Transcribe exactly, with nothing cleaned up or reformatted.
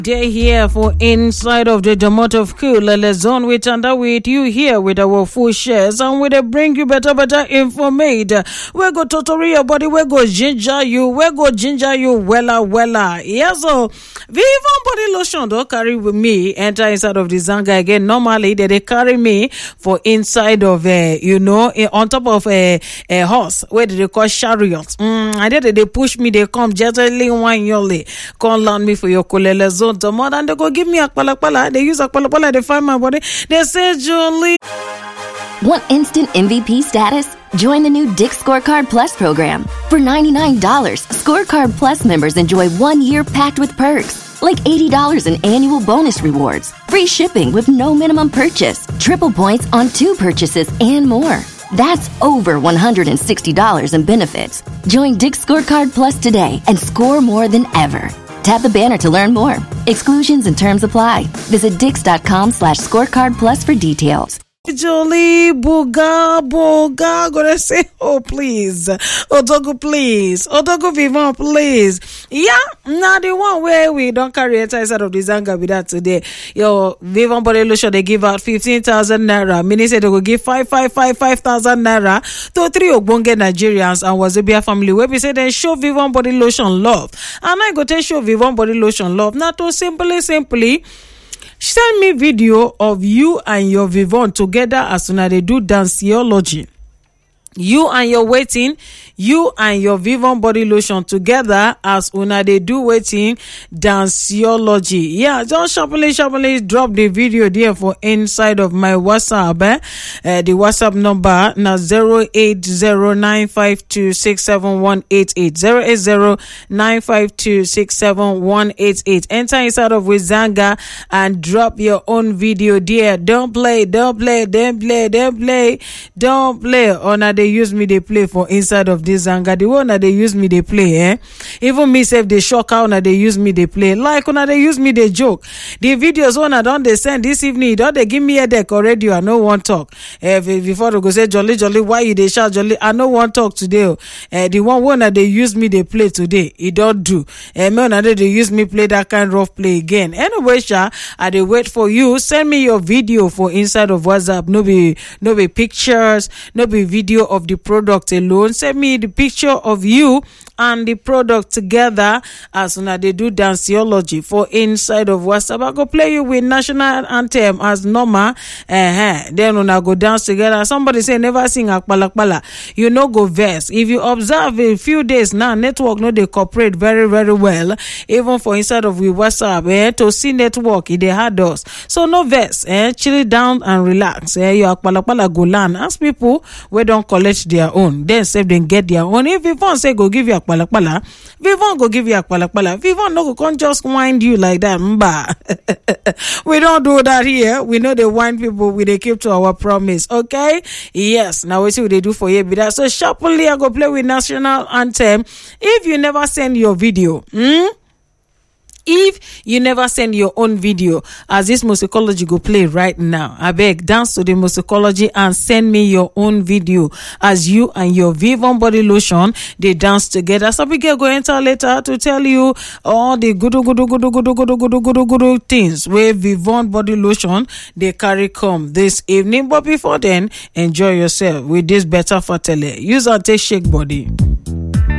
Day here for inside of the Domot of Cool Zone with and with you here with our full shares and we they bring you better better information. We go tutorial your body, we go ginger you, we go ginger you wella wella. Yes, so Vivon body lotion don't carry with me enter inside of the Zanga again. Normally they, they carry me for inside of uh, you know uh, on top of a uh, uh, horse where they call chariot. Mm, and then they push me, they come gently one yoli, come land me for your Kulele Zone. The more than they go give me a palapala, they use a palapala, they find my body. They say, Julie. Want instant M V P status? Join the new Dick Scorecard Plus program. For ninety-nine dollars, Scorecard Plus members enjoy one year packed with perks, like eighty dollars in annual bonus rewards, free shipping with no minimum purchase, triple points on two purchases, and more. That's over one hundred sixty dollars in benefits. Join Dick Scorecard Plus today and score more than ever. Tap the banner to learn more. Exclusions and terms apply. Visit dix.com slash scorecard plus for details. Jolie, Boga, Boga, gonna say, oh, please. Odogo, please. Odogo Vivon, please. Yeah, now the one where we don't carry it inside of the Zanga with that today. Your Vivon body lotion, they give out fifteen thousand naira. Meaning say they will give five, five, five, five thousand naira to three Ogbonge Nigerians and Wazobia family where we say they show Vivon body lotion love. And I go to show Vivon body lotion love. Not to simply, simply, send me video of you and your Vivon together as soon as they do danceology. You and your waiting, you and your Vivon body lotion together as una they do waiting danceology. Yeah, just sharply, sharply drop the video there for inside of my WhatsApp. Eh? Uh, the WhatsApp number now zero eight zero nine five two six seven one eight eight zero eight zero nine five two six seven one eight eight. Enter inside of Wizanga and drop your own video there. Don't play, don't play, don't play, don't play, don't play. Ona they use me they play for inside of this Zanga. The one that they use me they play, eh? Even me say they shock out that they use me they play. Like when they use me they joke. The videos one I don't they send this evening, don't they give me a deck already? I no one talk. Eh, before they go say jolly jolly, why you they shout jolly? I no one talk today. Eh, the one one that they use me they play today, it don't do. Eh, me that they use me play that kind of play again. Anyway, sha, I they wait for you. Send me your video for inside of WhatsApp. No be no be pictures, no be video of the product alone. Send me the picture of you and the product together as soon as they do danceology for inside of WhatsApp. I go play you with national anthem as normal. Uh-huh. Then when I go dance together, somebody say never sing akpalakpala. You know go verse. If you observe a few days now, network no they cooperate very very well. Even for inside of we WhatsApp, eh, to see network, it they had us. So no verse, eh, chill it down and relax. Eh, you akpalakpala go land. Ask people we don't collect their own. Then say them get their own. If Vivon say go give you akpalakpala, Vivon go give you akpalakpala. Vivon no go come just wind you like that. Mba. We don't do that here. We know they wind people. We they keep to our promise. Okay? Yes. Now we see what they do for you. But so sharply I go play with national anthem. If you never send your video, hmm? If you never send your own video, as this musicology go play right now, I beg, dance to the musicology and send me your own video as you and your Vivon body lotion, they dance together. So we can go enter later to tell you all the good, good, good, good, good, good, good, good, good things where Vivon body lotion, they carry come this evening. But before then, enjoy yourself with this better for tele. Use and take shake body.